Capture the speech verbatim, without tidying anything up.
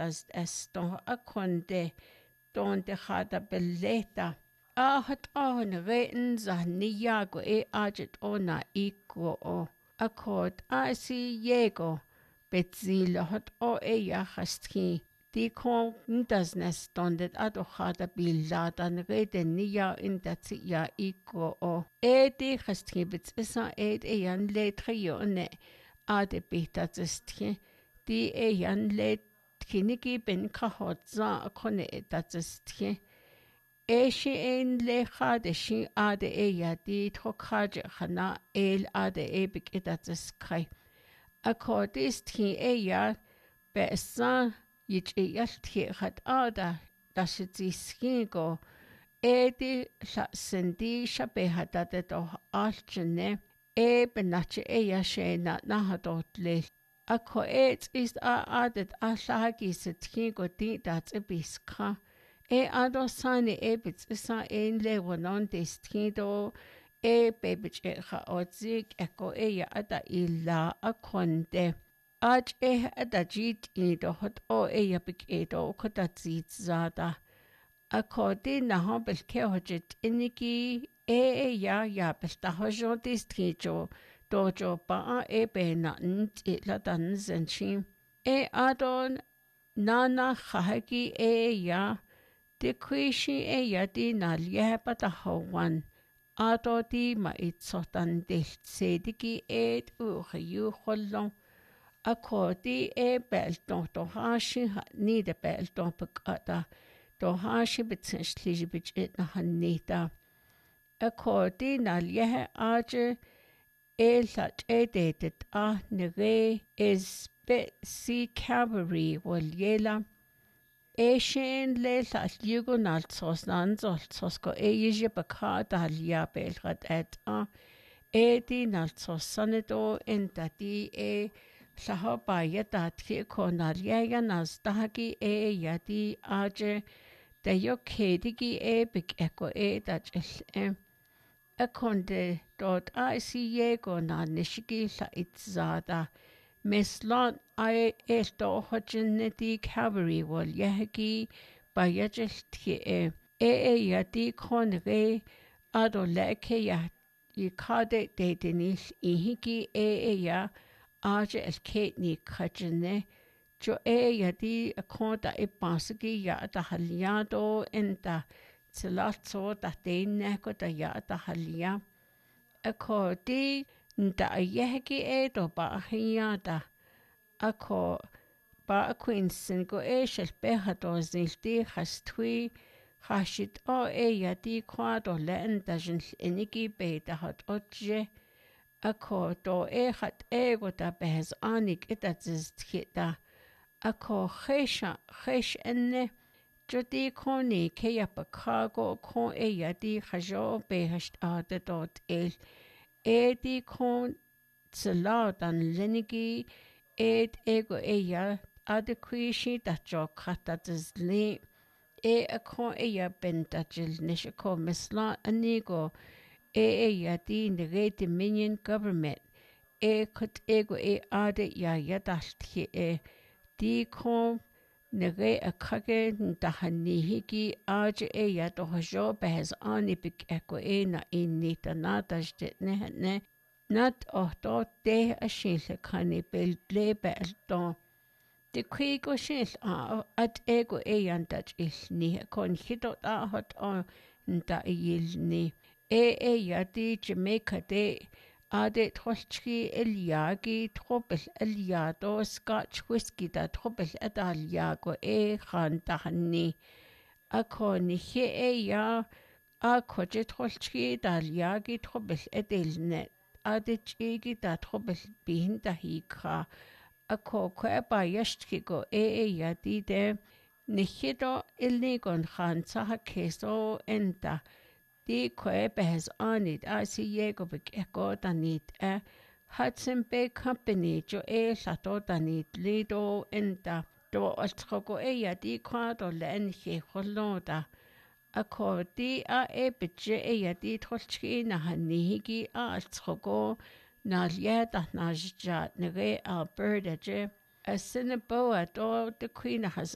as esto a conde donde hada belleta. A hat on reten za niago e aget ona iko o. A cod a si yego. Betzile hat o e jachastki. Die kontasnes donde ado hada billadan reden nia in dat ja iko o. E di chastki bits isa ed e jan letrio ne. Ade betatstki. Die e jan let kinigi ben kahot za a kone etatstki. E shi ein lecha de shi ade e ya di trokaje khana el ade e bik etatskkai. A kodistki e ya besa yich e yaltki hat ada dashitsiskigo. E di la sendi shabe hadade do alchene. E benache e ya she na nahadot le. A ko et ist a adet a shagi setkigo di dat e biska. E ado sani e bits isa ein le wonon destido e bebich e ha odzik eko e ya ada illa a konde. Aj e ada jit ido hot o e ya bik edo kota zit zada. A kodi na hobel ke hojit iniki e e ya ya belta hojo distijo dojo ba e be na nt ila dan zenchim. E adon nana khahagi e ya de kwishi e yadi na lieba da hawan. Ado di ma itsotan dilt sediki ed uge yuholong. A kodi e belton do hashi ni de belton pekata. Do hashi bitsenshliji bich et na hanita. A kodi na liehe aje e lat edetet a nere is be si cavalry wal yela. E shen le la liugo naltsos nanzoltsos go e yje bakada lia belrat et a e di naltsos sanedo en dadi e lahoba yadati konalia nas dagi e yadi aje de yo kedigi e bik eko e dat e a konde dot a si yego na nishigi la itzada. Meslan I esto hojineti cavalry wal yahagi bayajilti e e e yadi konre ado leke ya yikade de denis ihiki e e ya aje el ketni kajene jo e yadi a konda e basigi ya da haliado enta tilatso da deneko da ya da halia a kodi nda yahagi e do ba hiyada ako ba a quinsin go e shel behado zilti hastui hashit o e yadi kwado len dajin enigi be da hat otje ako do e hat e go da behes anik itaziz tkita ako khesha khesh enne jodi koni ke yapakago ko e yadi khajo behast ade dot el Edi kon tseladan lenigi ed ego eya adequishi dacho katazli e a kon eya bentachil nishiko misla anigo e eya di nege dominion government e kut ego e ade ya yadashti e di kon nege a kage ndahanihiki aje e ya dojo behes ani bik eko e na inita nadashtet ne ne nat ohto te a shil kani bel ble belton de kwigo shil a at ego e yantach il ni kon hito a hot on nda il ni e e ya di Jamaica de Ade trolchki eliagi trobel eliado scotch whiskey da trobel edaliago e khan tahni ako ni he e ya ako je trolchki daliagi trobel edelne ade chigi da trobel bihin da hikha ako ko ba yashtki go e e ya di de ni hido ilnigon khan saha keso enta Di koe behes anid a si yego bek eko danit e Hudson Bay Company jo e lato danit lido enta do altrogo e ya di kwado len he holoda ako di a e bitje e ya di trolchki na hanihigi a altrogo na lieda na jat nere Alberta je a sinabo do de queen has